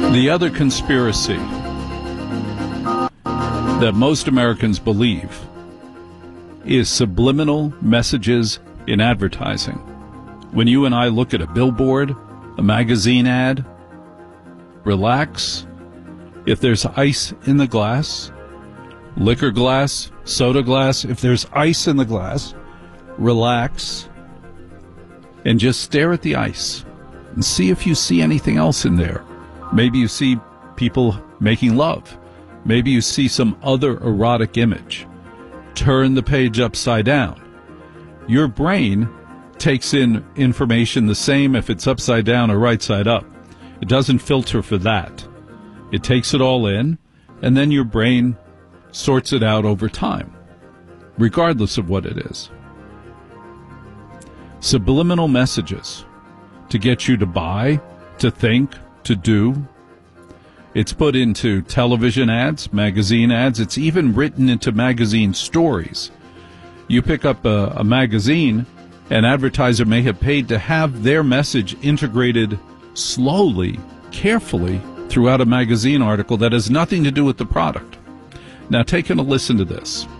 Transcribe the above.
The other conspiracy that most Americans believe is subliminal messages in advertising. When you and I look at a billboard, a magazine ad, relax. If there's ice in the glass, liquor glass, soda glass, if there's ice in the glass, relax and just stare at the ice and see if you see anything else in there. Maybe you see people making love. Maybe you see some other erotic image. Turn the page upside down. Your brain takes in information the same if it's upside down or right side up. It doesn't filter for that. It takes it all in, and then your brain sorts it out over time, regardless of what it is. Subliminal messages to get you to buy, to think, to do. It's put into television ads, magazine ads. It's even written into magazine stories. You pick up a magazine, an advertiser may have paid to have their message integrated slowly, carefully, throughout a magazine article that has nothing to do with the product. Now take a listen to this.